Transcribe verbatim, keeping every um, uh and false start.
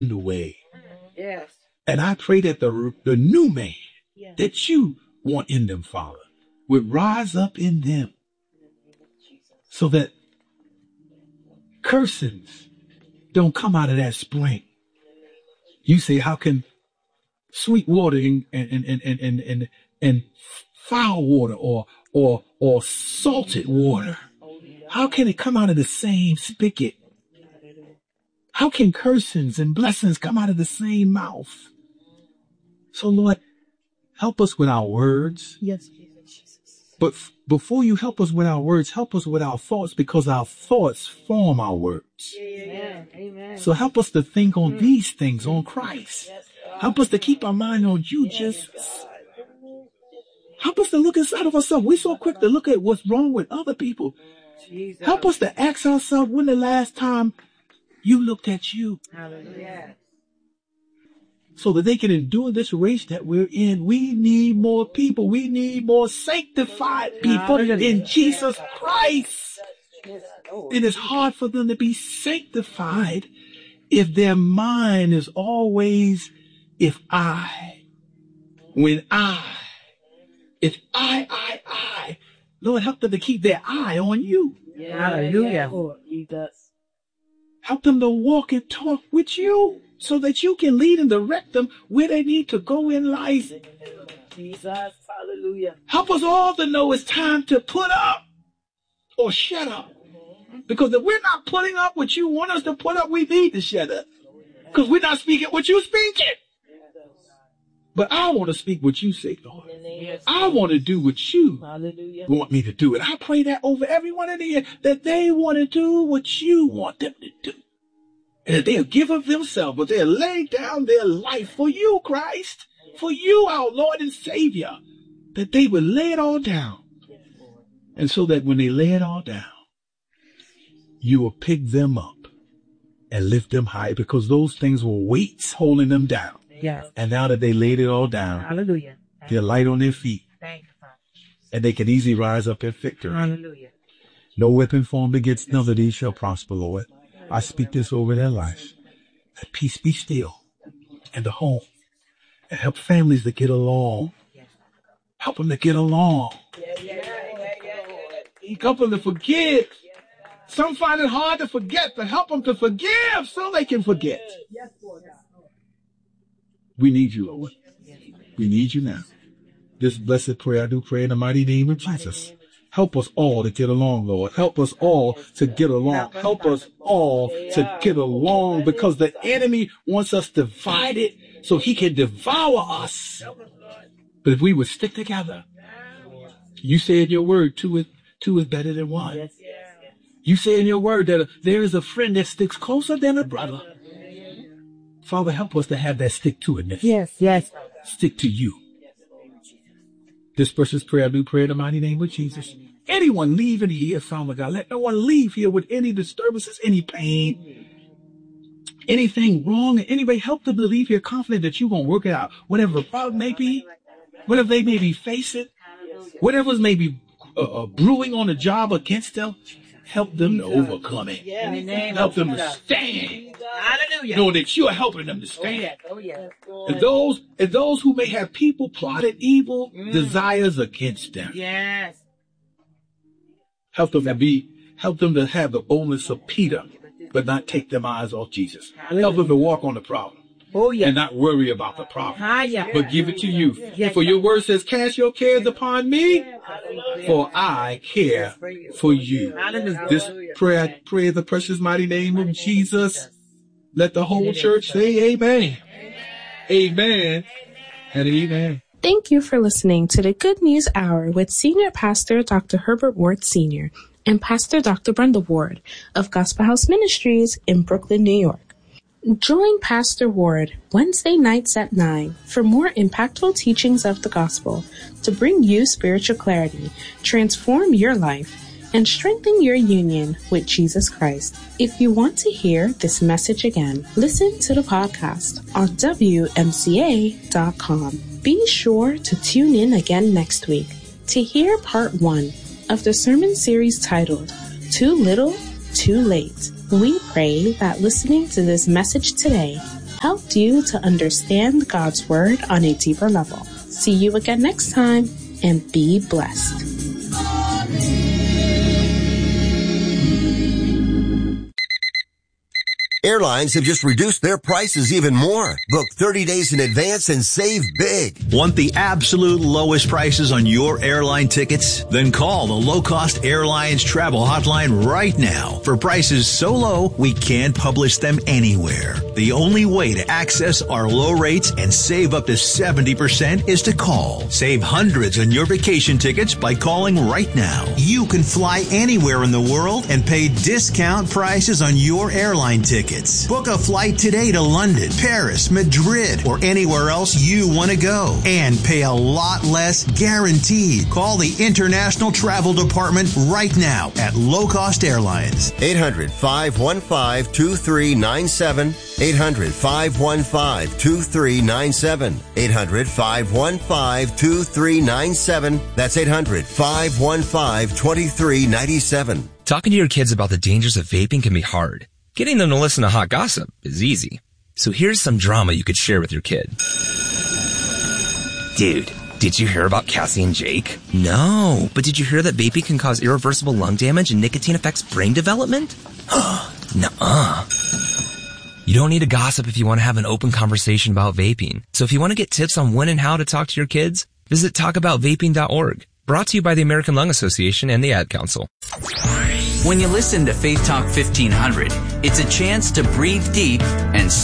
the way. Yes. And I pray that the, the new man Yes. that you want in them, Father, would rise up in them so that cursings don't come out of that spring. You say, how can sweet water and, and, and, and, and, and, and foul water or, or, or salted water, how can it come out of the same spigot? How can cursings and blessings come out of the same mouth? So Lord, help us with our words. Yes. But f- before you help us with our words, help us with our thoughts, because our thoughts form our words. Amen. Amen. So help us to think on these things, on Christ. Help us to keep our mind on you, Jesus. Help us to look inside of ourselves. We're so quick to look at what's wrong with other people. Jesus. Help us to ask ourselves, when the last time you looked at you? Hallelujah. So that they can endure this race that we're in. We need more people. We need more sanctified people in Jesus Christ. It is hard for them to be sanctified if their mind is always, if I, when I, if I, I, I. Lord, help them to keep their eye on you. Hallelujah. Lord, he does. Help them to walk and talk with you so that you can lead and direct them where they need to go in life. Jesus. Hallelujah. Help us all to know it's time to put up or shut up. Because if we're not putting up what you want us to put up, we need to shut up. Because we're not speaking what you're speaking. But I want to speak what you say, Lord. I want to do what you Hallelujah. want me to do. And I pray that over everyone in here, that they want to do what you want them to do. And that they'll give of themselves, but they'll lay down their life for you, Christ, for you, our Lord and Savior, that they will lay it all down. And so that when they lay it all down, you will pick them up and lift them high, because those things were weights holding them down. Yes. And now that they laid it all down, Hallelujah. they're light on their feet, Thank you, Father. and they can easily rise up in victory. Hallelujah. No weapon formed against none of these shall prosper, Lord. I speak this over their lives. Let peace be still in the home, and help families to get along. Help them to get along. Help them to forgive. Some find it hard to forget, but help them to forgive so they can forget. We need you, Lord. We need you now. This blessed prayer I do pray in the mighty name of Jesus. Help us all to get along, Lord. Help us all to get along. Help us all to get along, because the enemy wants us divided so he can devour us. But if we would stick together, you say in your word, two is, two is better than one. You say in your word that there is a friend that sticks closer than a brother. Father, help us to have that stick-to-itness. Yes, yes. Stick to you. This precious prayer I do pray in the mighty name of Jesus. Anyone leaving here, Father God, let no one leave here with any disturbances, any pain, anything wrong. Anybody, help them to leave here confident that you're going to work it out. Whatever the problem may be, whatever they may be facing, whatever may be uh, uh, brewing on the job against them, help them to overcome it. Help them to stand. Hallelujah. Know that you are helping them to stand. Oh, yeah. And those, and those who may have people plotted evil mm. desires against them. Yes. Help them to be, help them to have the boldness of Peter, but not take their eyes off Jesus. Hallelujah. Help them to walk on the problem. Oh, yeah. And not worry about the problem. Ah, yeah. But give it to you. Yes. For your word says, cast your cares upon me, for I care for you. Hallelujah. This prayer, I pray in the precious mighty name of Jesus. Let the whole church say amen. Amen. And amen. Thank you for listening to the Good News Hour with Senior Pastor Doctor Herbert Ward Senior and Pastor Doctor Brenda Ward of Gospel House Ministries in Brooklyn, New York. Join Pastor Ward Wednesday nights at nine for more impactful teachings of the gospel to bring you spiritual clarity, transform your life, and strengthen your union with Jesus Christ. If you want to hear this message again, listen to the podcast on W M C A dot com. Be sure to tune in again next week to hear part one of the sermon series titled Too Little, Too Late. We pray that listening to this message today helped you to understand God's Word on a deeper level. See you again next time, and be blessed. Airlines have just reduced their prices even more. Book thirty days in advance and save big. Want the absolute lowest prices on your airline tickets? Then call the Low Cost Airlines Travel Hotline right now for prices so low we can't publish them anywhere. The only way to access our low rates and save up to seventy percent is to call. Save hundreds on your vacation tickets by calling right now. You can fly anywhere in the world and pay discount prices on your airline tickets. Book a flight today to London, Paris, Madrid, or anywhere else you want to go. And pay a lot less guaranteed. Call the International Travel Department right now at Low Cost Airlines. eight hundred, five one five, two three nine seven. eight hundred, five one five, two three nine seven. eight hundred, five one five, two three nine seven. That's eight hundred, five one five, two three nine seven. Talking to your kids about the dangers of vaping can be hard. Getting them to listen to hot gossip is easy. So here's some drama you could share with your kid. Dude, did you hear about Cassie and Jake? No, but did you hear that vaping can cause irreversible lung damage and nicotine affects brain development? Nuh-uh. You don't need to gossip if you want to have an open conversation about vaping. So if you want to get tips on when and how to talk to your kids, visit talk about vaping dot org. Brought to you by the American Lung Association and the Ad Council. When you listen to Faith Talk fifteen hundred, it's a chance to breathe deep and